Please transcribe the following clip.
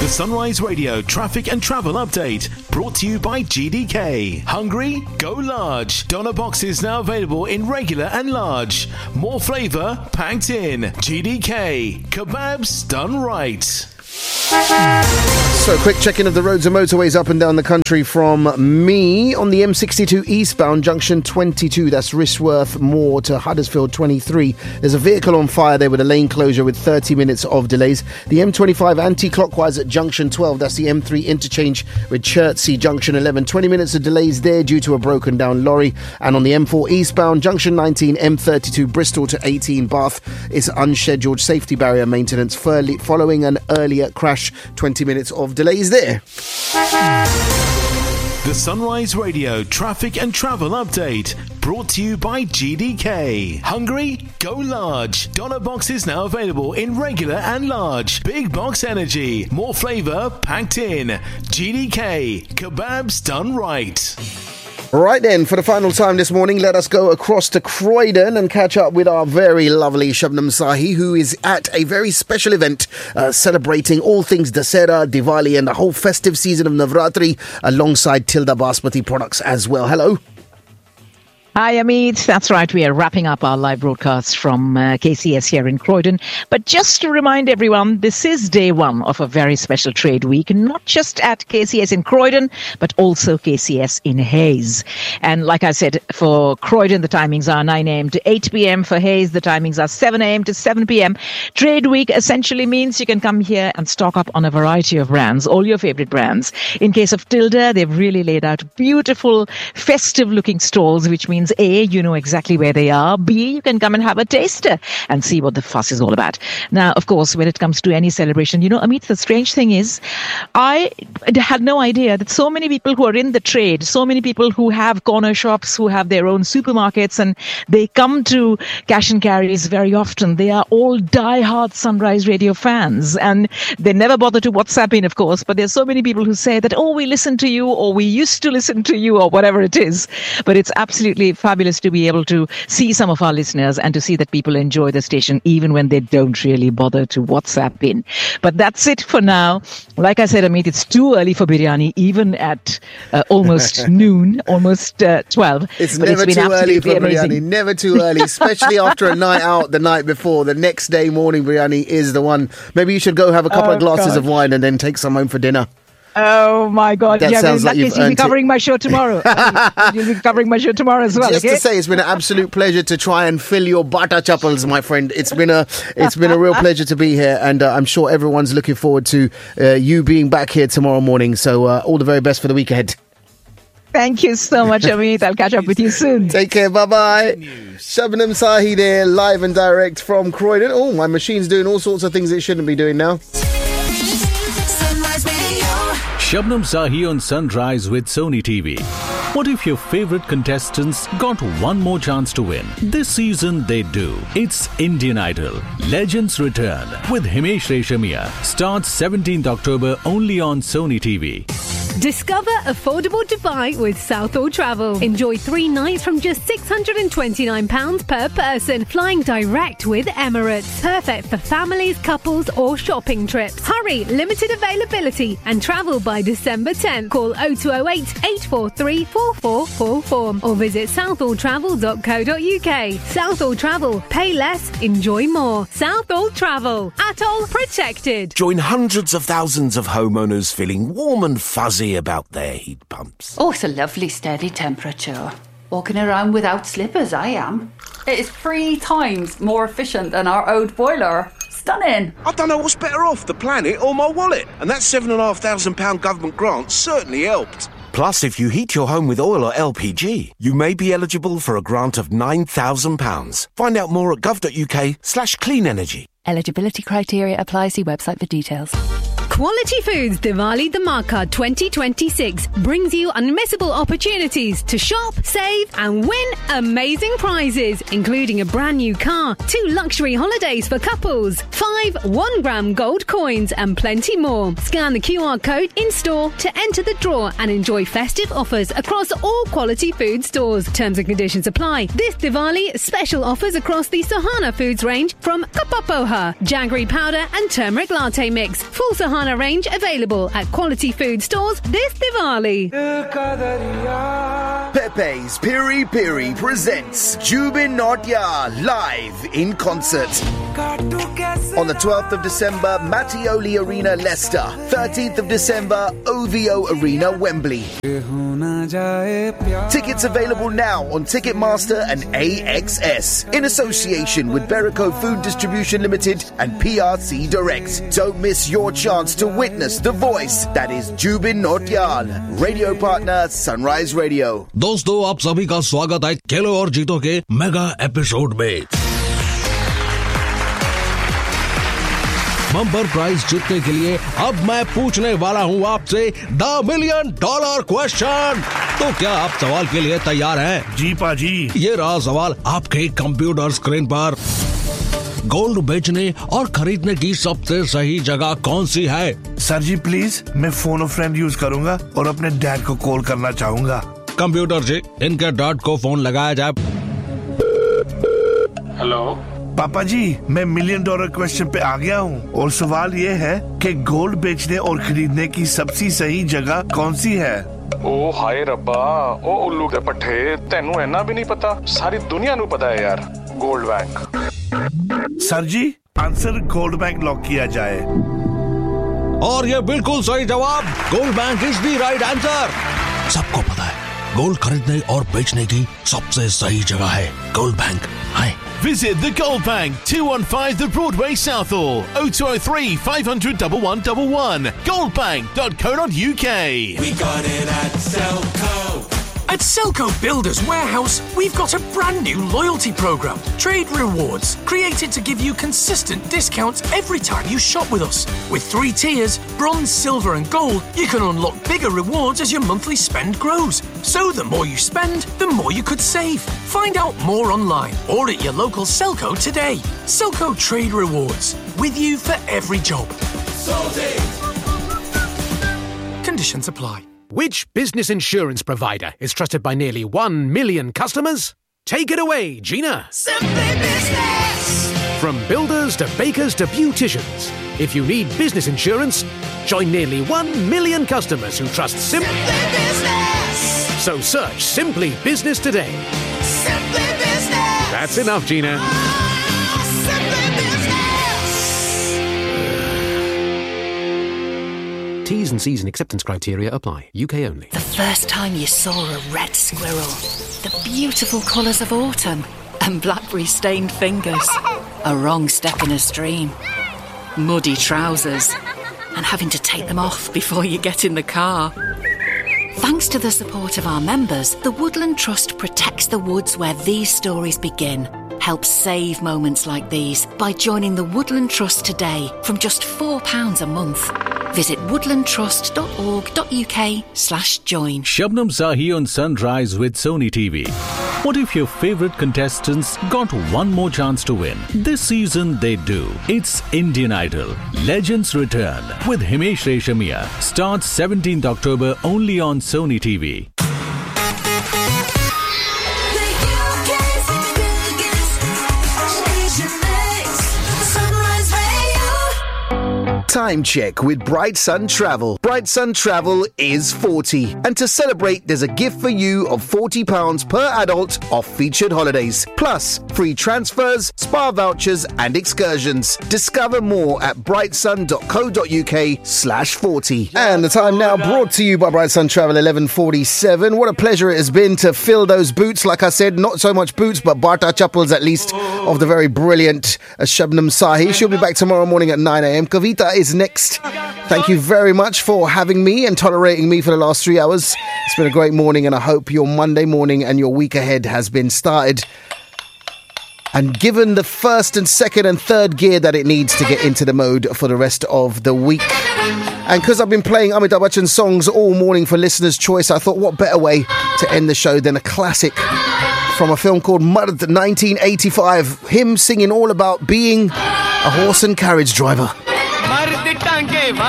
The Sunrise Radio traffic and travel update brought to you by GDK. Hungry? Go large. Doner boxes now available in regular and large. More flavour packed in. GDK. Kebabs done right. So, quick check-in of the roads and motorways up and down the country from me. On the M62 eastbound, junction 22, that's Rishworth Moor to Huddersfield 23. There's a vehicle on fire there with a lane closure with 30 minutes of delays. The M25 anti-clockwise at junction 12, that's the M3 interchange with Chertsey junction 11. 20 minutes of delays there due to a broken down lorry. And on the M4 eastbound, junction 19, M32 Bristol to 18 Bath, it's unscheduled safety barrier maintenance following an earlier crash. 20 minutes of delays there. The Sunrise Radio traffic and travel update brought to you by GDK. Hungry? Go large. Doner boxes now available in regular and large. Big Box Energy. More flavour packed in. GDK. Kebabs done right. Right then, for the final time this morning, let us go across to Croydon and catch up with our very lovely Shabnam Sahi, who is at a very special event celebrating all things Dussehra, Diwali and the whole festive season of Navratri alongside Tilda Basmati products as well. Hello. Hi, Amit. That's right. We are wrapping up our live broadcast from KCS here in Croydon. But just to remind everyone, this is day one of a very special trade week, not just at KCS in Croydon, but also KCS in Hayes. And like I said, for Croydon, the timings are 9 a.m. to 8 p.m. For Hayes, the timings are 7 a.m. to 7 p.m. Trade week essentially means you can come here and stock up on a variety of brands, all your favorite brands. In case of Tilda, they've really laid out beautiful, festive-looking stalls, which means A, you know exactly where they are. B, you can come and have a taster and see what the fuss is all about. Now, of course, when it comes to any celebration, you know, Amit, the strange thing is, I had no idea that so many people who are in the trade, so many people who have corner shops, who have their own supermarkets, and they come to cash and carries very often. They are all die-hard Sunrise Radio fans, and they never bother to WhatsApp in, of course, but there's so many people who say that, oh, we listen to you, or we used to listen to you, or whatever it is. But it's absolutely fabulous to be able to see some of our listeners and to see that people enjoy the station even when they don't really bother to WhatsApp in. But that's it for now. Like I said, Amit, it's too early for biryani, even at almost noon, almost 12. It's never too early for biryani. Never too early, especially after a night out the night before. The next day morning biryani is the one. Maybe you should go have a couple of glasses of wine and then take some home for dinner. Oh, my God. That sounds like you've you'll be covering my show tomorrow. You'll be covering my show tomorrow as well. Just to say, it's been an absolute pleasure to try and fill your butter chupples, my friend. It's been a real pleasure to be here, and I'm sure everyone's looking forward to you being back here tomorrow morning. So all the very best for the week ahead. Thank you so much, Amit. I'll catch up with you soon. Take care. Bye-bye. Shabnam Sahi there, live and direct from Croydon. Oh, my machine's doing all sorts of things it shouldn't be doing now. Shabnam Sahi on Sunrise with Sony TV. What if your favorite contestants got one more chance to win? This season they do. It's Indian Idol. Legends Return with Himesh Reshamia. Starts 17th October only on Sony TV. Discover affordable Dubai with Southall Travel. Enjoy 3 nights from just £629 per person, flying direct with Emirates. Perfect for families, couples or shopping trips. Hurry, limited availability and travel by December 10th. Call 0208 843 4444 or visit southalltravel.co.uk. Southall Travel. Pay less, enjoy more. Southall Travel. Atoll protected. Join hundreds of thousands of homeowners feeling warm and fuzzy about their heat pumps. Oh, it's a lovely steady temperature. Walking around without slippers, I am. It is 3 times more efficient than our old boiler. Stunning. I don't know what's better off, the planet or my wallet. And that £7,500 government grant certainly helped. Plus, if you heat your home with oil or LPG, you may be eligible for a grant of £9,000. Find out more at gov.uk/clean energy. Eligibility criteria apply. See website for details. Quality Foods Diwali Dhamaka 2026 brings you unmissable opportunities to shop, save and win amazing prizes, including a brand new car, 2 luxury holidays for couples, 5 1-gram gold coins and plenty more. Scan the QR code in store to enter the draw and enjoy festive offers across all Quality Food stores. Terms and conditions apply. This Diwali, special offers across the Sahana Foods range from Kappa Poha, jaggery powder and turmeric latte mix. Full Sahana Kirana range available at quality food stores this Diwali. Pepe's Piri Piri presents Jubin Nautiyal live in concert. On the 12th of December, Mattioli Arena, Leicester. 13th of December, OVO Arena, Wembley. Tickets available now on Ticketmaster and AXS in association with Berico Food Distribution Limited and PRC Direct. Don't miss your chance to witness the voice that is Jubin Nautiyal. Radio partner Sunrise Radio. दोस्तों, आप सभी का स्वागत है खेलो और जीतो के mega episode में। बम्पर प्राइज जीतने के लिए अब मैं पूछने वाला हूँ आपसे $1 मिलियन क्वेश्चन। तो क्या आप सवाल के लिए तैयार हैं? जी पाजी। ये रहा सवाल आपके कंप्यूटर स्क्रीन पर। गोल्ड बेचने और खरीदने की सबसे सही जगह कौन सी है? सर जी प्लीज, मैं फोन ऑफ फ्रेंड यूज करूंगा और अपने डैड को कॉल करना चाहूंगा। कंप्यूटर जी, इनके डैड को फोन लगाया जाए। हेलो पापा जी, मैं $1 मिलियन क्वेश्चन पे आ गया हूँ और सवाल ये है कि गोल्ड बेचने और खरीदने की सबसे सही जगह कौन सी है? ओ हाय रब्बा, ओ उल्लू के पट्टे, तेनू इन्ना भी नहीं पता? सारी दुनिया नू पता है यार। Gold bank. सर जी, आंसर गोल्ड बैंक लॉक किया जाए। और ये बिल्कुल सही जवाब। Gold bank is the right answer. सबको पता है गोल्ड खरीदने और बेचने की सबसे सही जगह है gold bank. Hi, Visit the Gold Bank, 215 The Broadway, Southall, 0203 500 1111, goldbank.co.uk. We got it at Selco. At Selco Builders Warehouse, we've got a brand new loyalty program, Trade Rewards, created to give you consistent discounts every time you shop with us. With 3 tiers, bronze, silver and gold, you can unlock bigger rewards as your monthly spend grows. So the more you spend, the more you could save. Find out more online or at your local Selco today. Selco Trade Rewards, with you for every job. Conditions apply. Which business insurance provider is trusted by nearly 1 million customers? Take it away, Gina. Simply Business. From builders to bakers to beauticians, if you need business insurance, join nearly 1 million customers who trust Simply Business. So search Simply Business today. Simply Business. That's enough, Gina. T's and C's and acceptance criteria apply. UK only. The first time you saw a red squirrel, the beautiful colours of autumn, and blackberry-stained fingers. A wrong step in a stream, muddy trousers, and having to take them off before you get in the car. Thanks to the support of our members, the Woodland Trust protects the woods where these stories begin. Help save moments like these by joining the Woodland Trust today from just £4 a month. Visit woodlandtrust.org.uk/join. Shabnam Zahi on Sunrise with Sony TV. What if your favorite contestants got one more chance to win? This season they do. It's Indian Idol. Legends Return with Himesh Reshamia. Starts 17th October only on Sony TV. Time check with Bright Sun Travel. Bright Sun Travel is 40. And to celebrate, there's a gift for you of £40 per adult off featured holidays. Plus, free transfers, spa vouchers and excursions. Discover more at brightsun.co.uk/40. And the time now brought to you by Bright Sun Travel, 11:47. What a pleasure it has been to fill those boots. Like I said, not so much boots, but Bata Chappals at least, of the very brilliant Shabnam Zahi. She'll be back tomorrow morning at 9 a.m. Kavita is next. Thank you very much for having me and tolerating me for the last 3 hours. It's been a great morning and I hope your Monday morning and your week ahead has been started and given the first and second and third gear that it needs to get into the mode for the rest of the week. And because I've been playing Amitabh Bachchan songs all morning for listeners' choice, I thought what better way to end the show than a classic from a film called Mard, 1985. Him singing all about being a horse and carriage driver.